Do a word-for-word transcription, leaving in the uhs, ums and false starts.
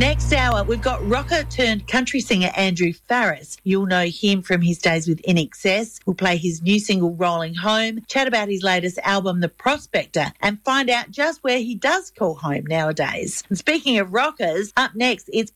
Next hour, we've got rocker turned country singer Andrew Farriss. You'll know him from his days with I N X S. We'll play his new single Rolling Home, chat about his latest album The Prospector, and find out just where he does call home nowadays. And speaking of rockers, up next, it's